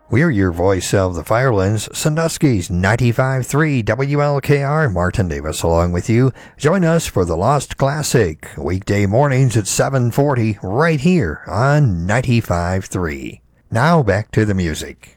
We're your voice of the Firelands, Sandusky's 95.3 WLKR. Martin Davis along with you. Join us for the Lost Classic, weekday mornings at 7:40, right here on 95.3. Now back to the music.